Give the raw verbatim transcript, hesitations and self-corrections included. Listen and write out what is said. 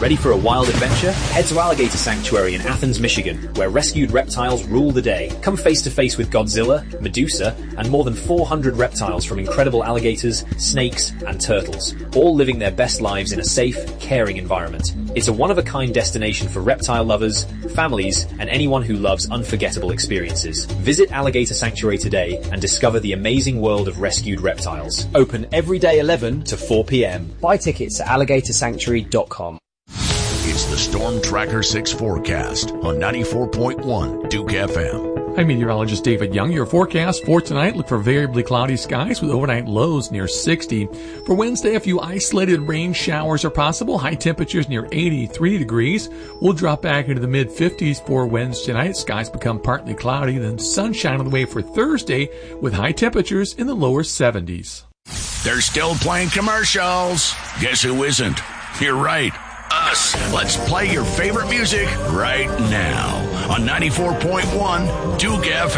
Ready for a wild adventure? Head to Alligator Sanctuary in Athens, Michigan, where rescued reptiles rule the day. Come face to face with Godzilla, Medusa, and more than four hundred reptiles from incredible alligators, snakes, and turtles, all living their best lives in a safe, caring environment. It's a one-of-a-kind destination for reptile lovers, families, and anyone who loves unforgettable experiences. Visit Alligator Sanctuary today and discover the amazing world of rescued reptiles. Open every day eleven to four p.m. Buy tickets at alligator sanctuary dot com. It's the Storm Tracker six forecast on ninety-four point one Duke F M. I'm meteorologist David Young. Your forecast for tonight, look for variably cloudy skies with overnight lows near sixty. For Wednesday, a few isolated rain showers are possible. High temperatures near eighty-three degrees. We'll drop back into the mid fifties for Wednesday night. Skies become partly cloudy, then sunshine on the way for Thursday with high temperatures in the lower seventies. They're still playing commercials. Guess who isn't? You're right. Us. Let's play your favorite music right now on ninety-four point one Duke F M.